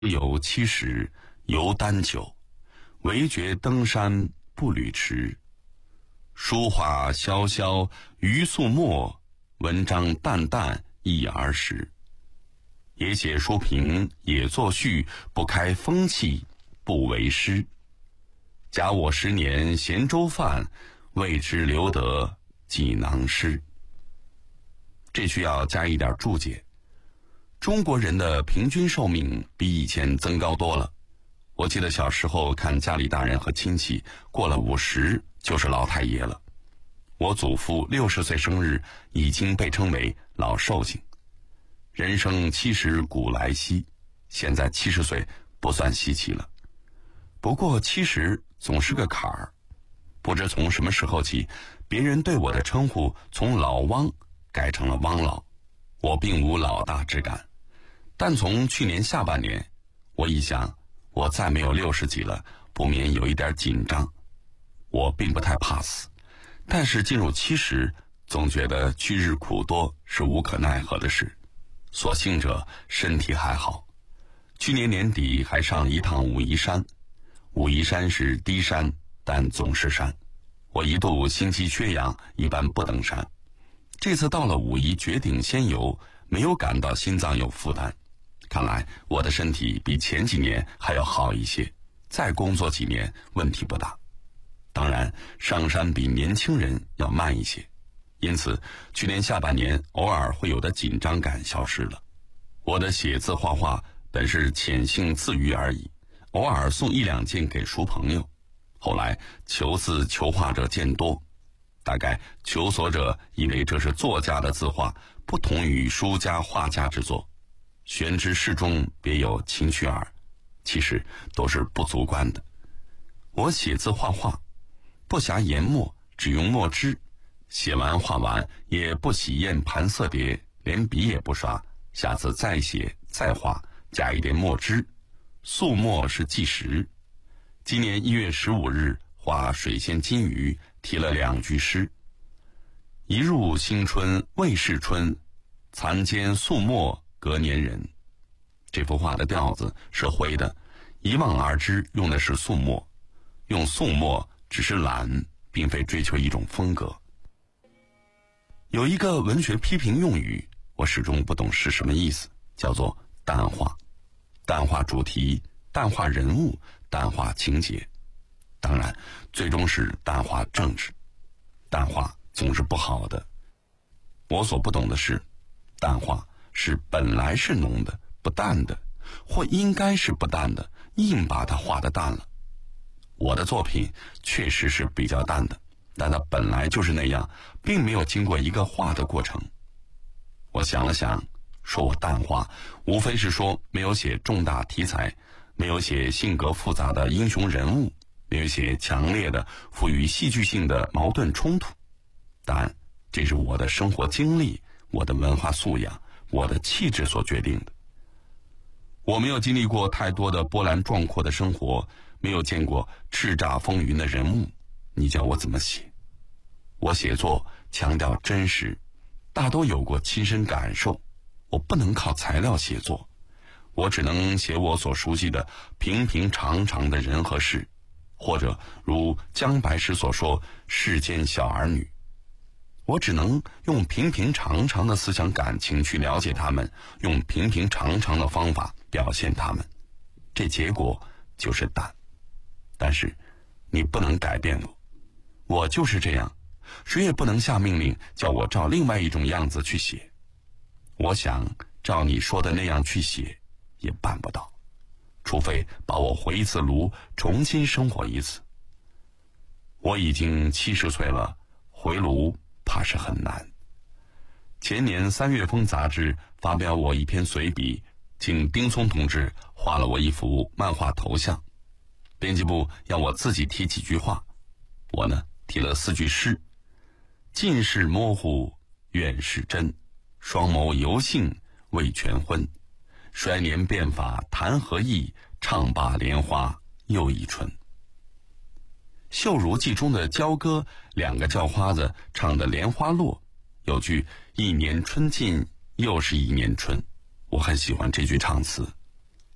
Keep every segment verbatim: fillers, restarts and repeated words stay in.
有七十犹单酒，唯觉登山步履迟。书画萧萧余素墨，文章淡淡忆儿时。也写书评也作序，不开风气不为师。假我十年咸粥饭，未知留得几囊诗。这需要加一点注解。中国人的平均寿命比以前增高多了。我记得小时候看家里大人和亲戚过了五十就是老太爷了。我祖父六十岁生日已经被称为老寿星。人生七十古来稀，现在七十岁不算稀奇了。不过七十总是个坎儿。不知从什么时候起，别人对我的称呼从老汪改成了汪老。我并无老大之感。但从去年下半年，我一想，我再没有六十几了，不免有一点紧张。我并不太怕死，但是进入七十，总觉得去日苦多是无可奈何的事。所幸者身体还好，去年年底还上了一趟武夷山。武夷山是低山，但总是山。我一度心肌缺氧，一般不登山。这次到了武夷绝顶仙游，没有感到心脏有负担。看来我的身体比前几年还要好一些，再工作几年问题不大。当然，上山比年轻人要慢一些，因此去年下半年偶尔会有的紧张感消失了。我的写字画画本是潜性自娱而已，偶尔送一两件给书朋友。后来求字求画者渐多，大概求索者以为这是作家的字画，不同于书家画家之作。玄之事中别有情趣耳，其实都是不足观的。我写字画画，不暇研墨，只用墨汁，写完画完也不洗砚盘色碟，连笔也不刷，下次再写再画，加一点墨汁。素墨是计时。今年一月十五日画水仙金鱼，题了两句诗：一入新春未是春，残笺素墨隔年人。这幅画的调子是灰的，一望而知用的是素墨。用素墨只是懒，并非追求一种风格。有一个文学批评用语，我始终不懂是什么意思，叫做淡化。淡化主题，淡化人物，淡化情节，当然最终是淡化政治。淡化总是不好的。我所不懂的是，淡化是本来是浓的不淡的，或应该是不淡的，硬把它画得淡了。我的作品确实是比较淡的，但它本来就是那样，并没有经过一个画的过程。我想了想，说我淡化，无非是说没有写重大题材，没有写性格复杂的英雄人物，没有写强烈的富于戏剧性的矛盾冲突。但这是我的生活经历，我的文化素养，我的气质所决定的。我没有经历过太多的波澜壮阔的生活，没有见过叱咤风云的人物，你叫我怎么写？我写作强调真实，大多有过亲身感受。我不能靠材料写作，我只能写我所熟悉的平平常常的人和事，或者如姜白石所说，世间小儿女。我只能用平平常常的思想感情去了解他们，用平平常常的方法表现他们，这结果就是淡。但是你不能改变我，我就是这样，谁也不能下命令叫我照另外一种样子去写。我想照你说的那样去写，也办不到，除非把我回一次炉，重新生活一次。我已经七十岁了，回炉怕是很难。前年三月风杂志发表我一篇随笔，请丁松同志画了我一幅漫画头像。编辑部要我自己提几句话，我呢提了四句诗：近视模糊远视真，双眸游兴未全昏，衰年变法谈何易，唱罢莲花又一春。《秀如记》中的娇歌，两个叫花子唱的莲花落，有句一年春尽又是一年春，我很喜欢这句唱词。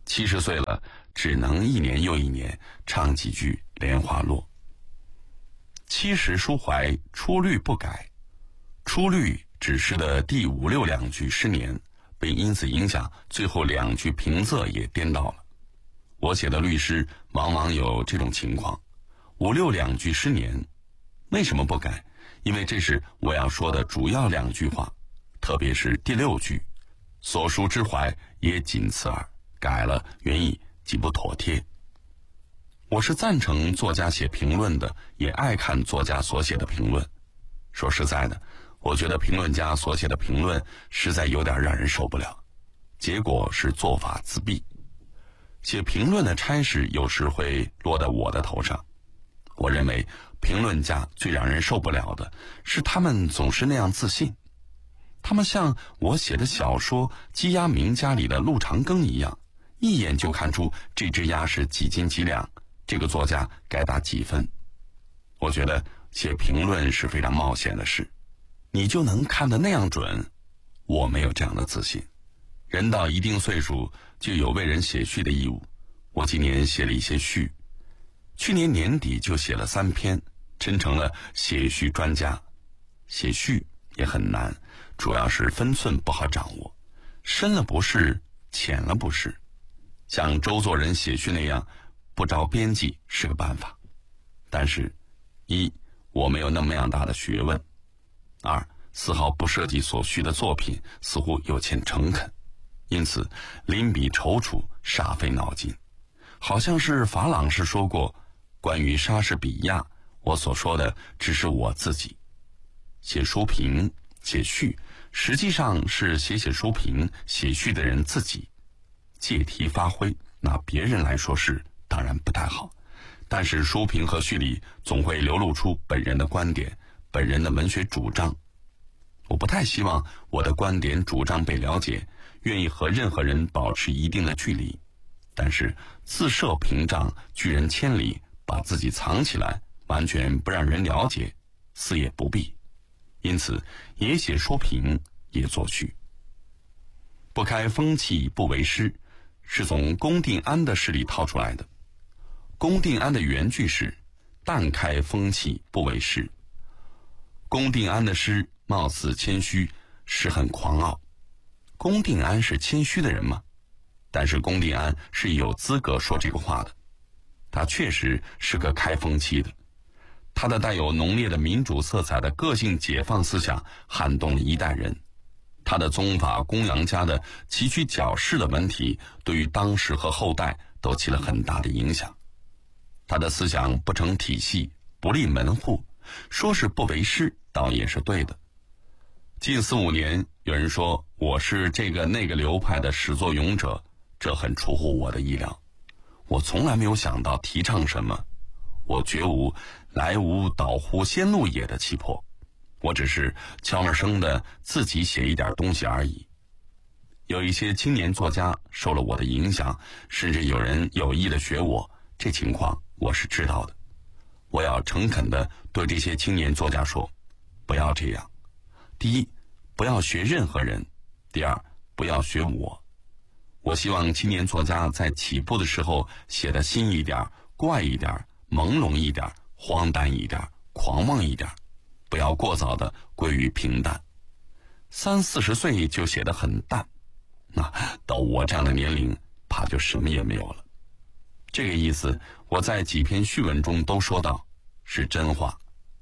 七十岁了，只能一年又一年唱几句莲花落。七十抒怀，出律不改。出律指诗的第五六两句失年，并因此影响最后两句平仄也颠倒了。我写的律诗往往有这种情况，五六两句失年。为什么不改？因为这是我要说的主要两句话，特别是第六句，所抒之怀也仅此耳，改了原意极不妥帖。我是赞成作家写评论的，也爱看作家所写的评论。说实在的，我觉得评论家所写的评论实在有点让人受不了，结果是做法自毙。写评论的差事有时会落在我的头上。我认为评论家最让人受不了的是他们总是那样自信，他们像我写的小说《鸡鸭名家》里的陆长庚一样，一眼就看出这只鸭是几斤几两，这个作家该打几分。我觉得写评论是非常冒险的事，你就能看得那样准？我没有这样的自信。人到一定岁数就有为人写序的义务，我今年写了一些序，去年年底就写了三篇，真成了写序专家。写序也很难，主要是分寸不好掌握，深了不是，浅了不是。像周作人写序那样不着边际是个办法，但是一我没有那么样大的学问，二丝毫不涉及所需的作品，似乎有欠诚恳，因此临笔踌躇，煞费脑筋。好像是法朗士说过，关于莎士比亚，我所说的只是我自己。写书评写序实际上是写写书评写序的人自己借题发挥，拿别人来说事当然不太好，但是书评和序里总会流露出本人的观点，本人的文学主张。我不太希望我的观点主张被了解，愿意和任何人保持一定的距离，但是自设屏障，拒人千里，把自己藏起来，完全不让人了解，似也不必。因此也写说评，也作序。不开风气不为师，是从龚定安的诗里套出来的。龚定安的原句是但开风气不为师。龚定安的诗貌似谦虚，诗很狂傲。龚定安是谦虚的人吗？但是龚定安是有资格说这个话的，他确实是个开风气的。他的带有浓烈的民主色彩的个性解放思想撼动了一代人，他的宗法公羊家的崎岖矫饰的文体对于当时和后代都起了很大的影响。他的思想不成体系，不立门户，说是不为师倒也是对的。近四五年有人说我是这个那个流派的始作俑者，这很出乎我的意料。我从来没有想到提倡什么，我绝无来无导乎先路也的气魄，我只是悄没声的自己写一点东西而已。有一些青年作家受了我的影响，甚至有人有意的学我，这情况我是知道的。我要诚恳的对这些青年作家说，不要这样。第一，不要学任何人；第二，不要学我。我希望青年作家在起步的时候写得新一点，怪一点，朦胧一点，荒诞一点，狂妄一点，不要过早的归于平淡。三四十岁就写得很淡，那到我这样的年龄，怕就什么也没有了。这个意思我在几篇序文中都说到，是真话。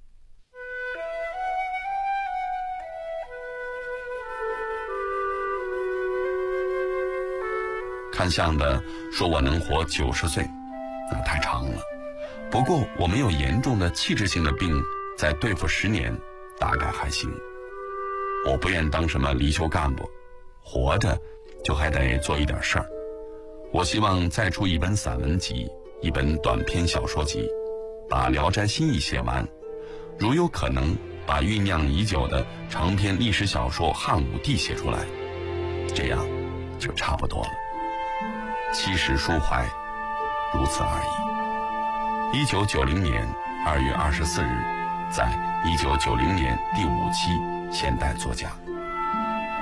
看相的说我能活九十岁，那太长了。不过我没有严重的器质性的病，再对付十年大概还行。我不愿当什么离休干部，活着就还得做一点事儿。我希望再出一本散文集，一本短篇小说集，把《聊斋新异》写完，如有可能把酝酿已久的长篇历史小说《汉武帝》写出来，这样就差不多了。七十抒怀，如此而已。一九九零年二月二十四日，在一九九零年第五期《现代作家》。